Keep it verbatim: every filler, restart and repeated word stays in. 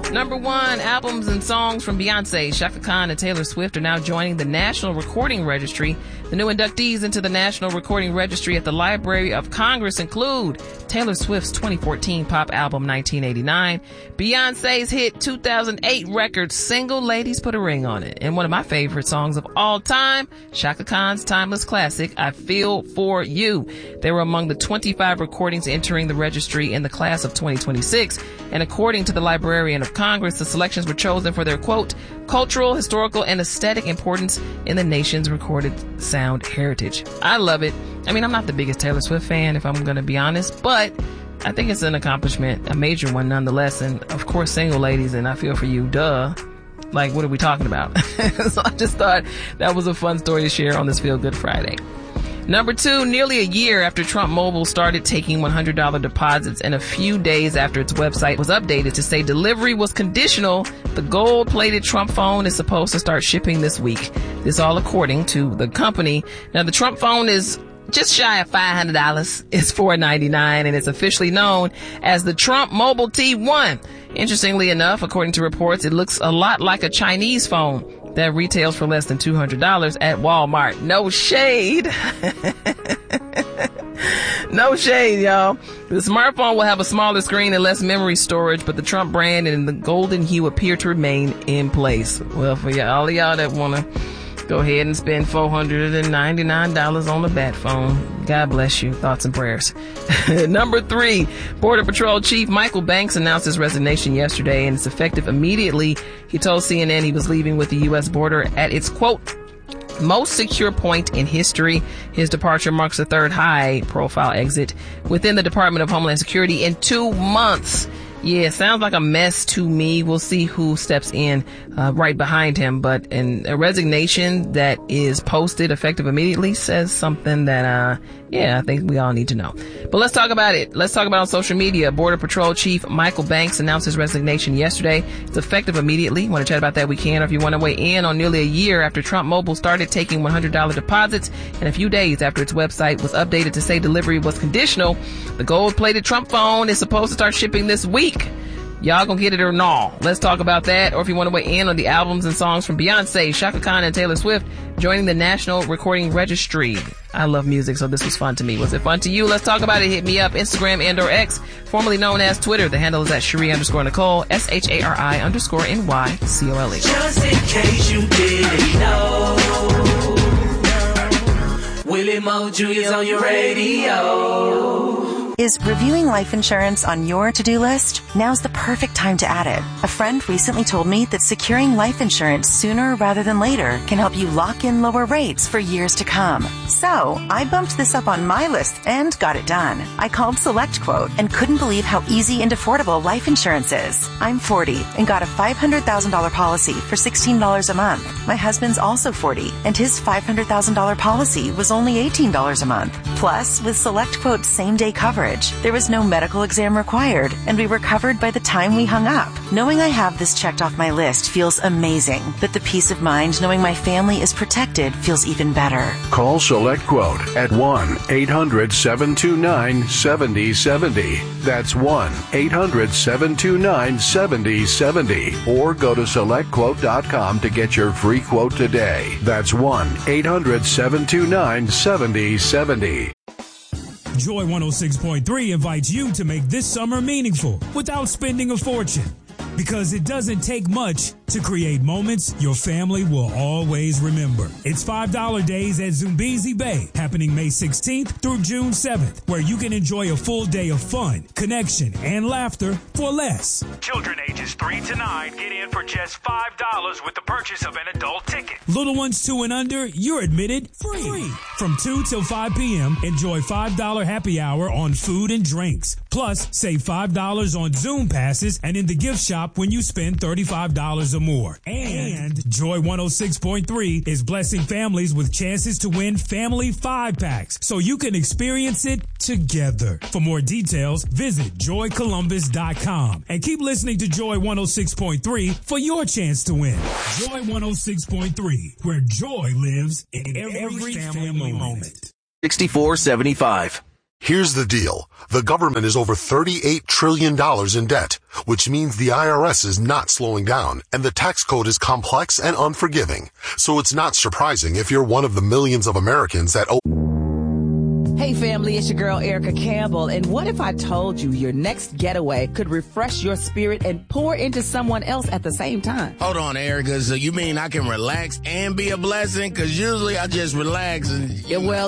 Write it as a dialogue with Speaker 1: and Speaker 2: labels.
Speaker 1: Number one, albums and songs from Beyonce, Chaka Khan, and Taylor Swift are now joining the National Recording Registry. The new inductees into the National Recording Registry at the Library of Congress include Taylor Swift's twenty fourteen pop album nineteen eighty-nine, Beyonce's hit two thousand eight record Single Ladies Put a Ring on It, and one of my favorite songs of all time, Chaka Khan's timeless classic, I Feel For You. They were among the twenty-five recordings entering the registry in the class of twenty twenty-six, and according to the Librarian of Congress, the selections were chosen for their, quote, cultural, historical, and aesthetic importance in the nation's recorded sound heritage. I love it. I mean, I'm not the biggest Taylor Swift fan, if I'm going to be honest, but I think it's an accomplishment, a major one nonetheless. And of course, Single Ladies and I Feel For You, duh. Like, what are we talking about? So I just thought that was a fun story to share on this Feel Good Friday. Number two, nearly a year after Trump Mobile started taking one hundred dollars deposits and a few days after its website was updated to say delivery was conditional, the gold-plated Trump phone is supposed to start shipping this week. This all according to the company. Now, the Trump phone is just shy of five hundred dollars. It's four ninety-nine, and it's officially known as the Trump Mobile T one. Interestingly enough, according to reports, it looks a lot like a Chinese phone that retails for less than two hundred dollars at Walmart. No shade. No shade, y'all. The smartphone will have a smaller screen and less memory storage, but the Trump brand and the golden hue appear to remain in place. Well, for y'all, all of y'all that want to go ahead and spend four hundred ninety-nine dollars on the bat phone, God bless you. Thoughts and prayers. Number three, Border Patrol Chief Michael Banks announced his resignation yesterday, and it's effective immediately. He told C N N he was leaving with the U S border at its, quote, most secure point in history. His departure marks the third high-profile exit within the Department of Homeland Security in two months. Yeah, sounds like a mess to me. We'll see who steps in uh, right behind him. But in a resignation that is posted effective immediately says something that, uh, yeah, I think we all need to know. But let's talk about it. Let's talk about on social media. Border Patrol Chief Michael Banks announced his resignation yesterday. It's effective immediately. Want to chat about that? We can. Or if you want to weigh in on nearly a year after Trump Mobile started taking one hundred dollars deposits and a few days after its website was updated to say delivery was conditional, the gold-plated Trump phone is supposed to start shipping this week. Y'all gonna get it or no? Let's talk about that. Or if you want to weigh in on the albums and songs from Beyonce, Chaka Khan, and Taylor Swift joining the National Recording Registry. I love music, so this was fun to me. Was it fun to you? Let's talk about it. Hit me up, Instagram and or X, formerly known as Twitter. The handle is at Cherie underscore Nicole, S H A R I underscore N Y C O L E.
Speaker 2: Just in case you didn't know, Willie Mo Junior's on your radio.
Speaker 3: Is reviewing life insurance on your to-do list? Now's the perfect time to add it. A friend recently told me that securing life insurance sooner rather than later can help you lock in lower rates for years to come. So, I bumped this up on my list and got it done. I called SelectQuote and couldn't believe how easy and affordable life insurance is. I'm forty and got a five hundred thousand dollars policy for sixteen dollars a month. My husband's also forty and his five hundred thousand dollars policy was only eighteen dollars a month. Plus, with SelectQuote's same-day coverage, there was no medical exam required, and we were covered by the time we hung up. Knowing I have this checked off my list feels amazing, but the peace of mind knowing my family is protected feels even better.
Speaker 4: Call SelectQuote at one eight hundred seven two nine seven zero seven zero. That's one eight hundred seven two nine seven zero seven zero. Or go to select quote dot com to get your free quote today. That's one eight hundred seven two nine seven zero seven zero.
Speaker 5: Joy one oh six point three invites you to make this summer meaningful without spending a fortune. Because it doesn't take much to create moments your family will always remember. It's five dollar days at Zumbizi Bay, happening May sixteenth through June seventh, where you can enjoy a full day of fun, connection, and laughter for less.
Speaker 6: Children ages three to nine get in for just five dollars with the purchase of an adult ticket.
Speaker 5: Little ones two and under, you're admitted free. free. From two till five p.m., enjoy five dollar happy hour on food and drinks. Plus, save five dollars on Zoom passes and in the gift shop when you spend thirty-five dollars or more. And Joy one oh six point three is blessing families with chances to win family five packs so you can experience it together. For more details, visit joy columbus dot com and keep listening to Joy one oh six point three for your chance to win. Joy one oh six point three, where joy lives in every, every family, family moment.
Speaker 7: sixty-four seventy-five. Here's the deal. The government is over thirty-eight trillion dollars in debt, which means the I R S is not slowing down, and the tax code is complex and unforgiving. So it's not surprising if you're one of the millions of Americans that owe...
Speaker 8: Hey family, it's your girl Erica Campbell, and what if I told you your next getaway could refresh your spirit and pour into someone else at the same time?
Speaker 9: Hold on, Erica, so you mean I can relax and be a blessing? Because usually I just relax and...
Speaker 8: Yeah, well,